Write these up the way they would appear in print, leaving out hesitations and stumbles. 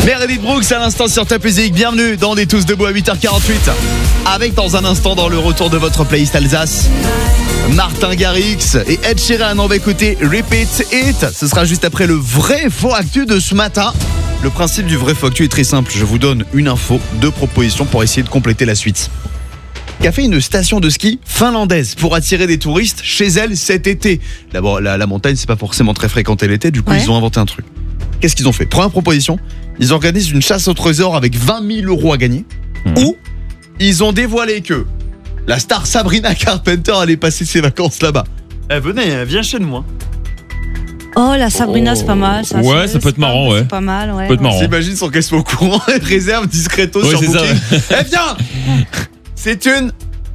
Meredith Brooks à l'instant sur Top Music. Bienvenue dans On est tous debout à 8h48. Avec dans un instant dans le retour de votre playlist Alsace, Martin Garrix et Ed Sheeran. On va écouter Repeat It. Ce sera juste après le vrai faux actu de ce matin. Le principe du vrai faux actu est très simple. Je vous donne une info, 2 propositions pour essayer de compléter la suite. Qu'a fait une station de ski finlandaise pour attirer des touristes chez elle cet été. D'abord, la montagne, c'est pas forcément très fréquenté l'été, du coup, Ils ont inventé un truc. Qu'est-ce qu'ils ont fait ? Première proposition, ils organisent une chasse au trésor avec 20 000 € à gagner. Ou ils ont dévoilé que la star Sabrina Carpenter allait passer ses vacances là-bas. Venez, viens chez moi. Oh, la Sabrina, c'est pas mal. Ça, ouais, ça peut être marrant, ouais. C'est pas mal, ouais. Ça peut être marrant. S'imagine sans qu'elle soit au courant, elle réserve discreto sur Booking. Viens. C'est une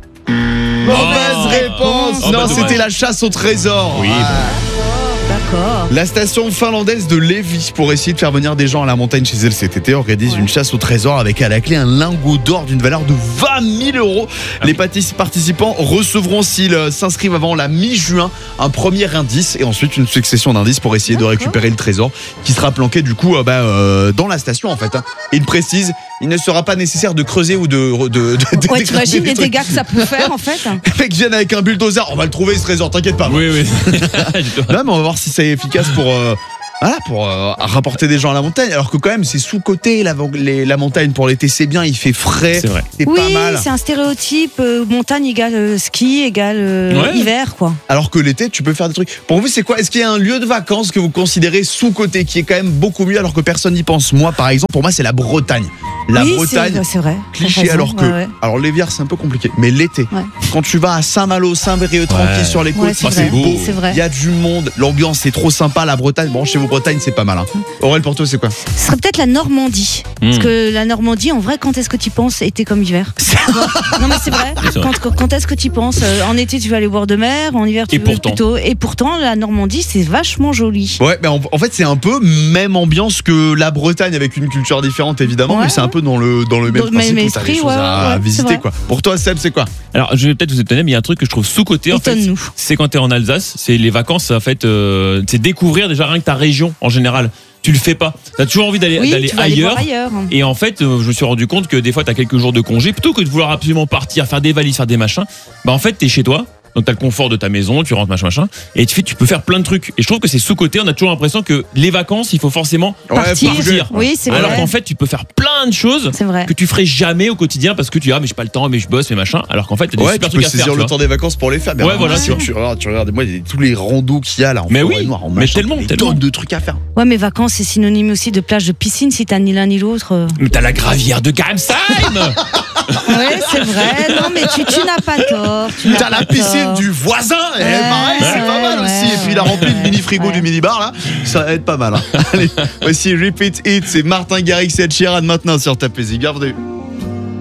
mauvaise réponse. Non, c'était la chasse au trésor. Oui, D'accord. La station finlandaise de Levi, pour essayer de faire venir des gens à la montagne chez elle cet été, organise une chasse au trésor avec à la clé un lingot d'or d'une valeur de 20 000 €. Les participants recevront, s'ils s'inscrivent avant la mi-juin, un premier indice et ensuite une succession d'indices pour essayer de récupérer le trésor qui sera planqué du coup dans la station en fait. Et il précise, il ne sera pas nécessaire de creuser ou de Ouais, t'imagines les dégâts que ça peut faire en fait. Les mecs viennent avec un bulldozer, on va le trouver ce trésor, t'inquiète pas. Oui. Non, mais on va voir si c'est efficace pour rapporter des gens à la montagne. Alors que quand même, c'est sous-coté la montagne pour l'été, c'est bien, il fait frais, c'est vrai. C'est pas mal. Oui, c'est un stéréotype. Montagne égale ski égale hiver, quoi. Alors que l'été, tu peux faire des trucs. Pour vous, c'est quoi ? Est-ce qu'il y a un lieu de vacances que vous considérez sous-coté, qui est quand même beaucoup mieux alors que personne n'y pense ? Moi, par exemple, pour moi, c'est la Bretagne. La Bretagne, c'est vrai. cliché, alors que... Alors l'hiver, c'est un peu compliqué, mais l'été, quand tu vas à Saint-Malo, Saint-Brieuc, tranquille sur les côtes, c'est beau. C'est vrai. Il y a du monde, l'ambiance c'est trop sympa, la Bretagne. Bon, chez vous, Bretagne, c'est pas mal. Aurèle, pour toi, c'est quoi ? Ce serait peut-être la Normandie. Parce que la Normandie, en vrai, quand est-ce que tu y penses été comme hiver ? Non, mais c'est vrai. Quand est-ce que tu y penses ? En été, tu vas aller boire de mer, en hiver, tu veux plutôt. Et pourtant, la Normandie, c'est vachement joli. Ouais, mais en fait, c'est un peu même ambiance que la Bretagne, avec une culture différente, évidemment, mais c'est un peu dans le même principe où t'as des choses à visiter, quoi. Pour toi, Seb, c'est quoi ? Alors, je vais peut-être vous étonner, mais il y a un truc que je trouve sous-coté, en fait. C'est quand t'es en Alsace, c'est les vacances, en fait, c'est découvrir déjà rien que ta région, en général. Tu le fais pas. T'as toujours envie d'aller ailleurs. Et en fait, je me suis rendu compte que des fois, t'as quelques jours de congé, plutôt que de vouloir absolument partir, faire des valises, faire des machins, en fait, t'es chez toi. Donc t'as le confort de ta maison, tu rentres machin, et tu peux faire plein de trucs. Et je trouve que c'est sous-coté. On a toujours l'impression que les vacances, il faut forcément partir. Oui, c'est vrai. Alors qu'en fait, tu peux faire plein de choses que tu ferais jamais au quotidien parce que tu dis mais j'ai pas le temps, mais je bosse, mais machin. Alors qu'en fait, t'as des super trucs à faire. Tu peux saisir le temps des vacances pour les faire. Ouais, voilà. Tu regardes, moi, il y a tous les randos qu'il y a là en forêt noire, en machin, tellement de trucs à faire. Ouais, mais vacances, c'est synonyme aussi de plage de piscine si t'as ni l'un ni l'autre. Mais t'as la gravière de Gamsheim. Ouais, c'est vrai. Non, mais tu n'as pas tort. T'as la piscine du voisin. Pareil, c'est pas mal aussi. Et puis il a rempli le mini frigo du mini bar là. Ça va être pas mal. Allez, voici Repeat It. C'est Martin Garrix et Ed Sheeran maintenant sur Top Music. Bienvenue.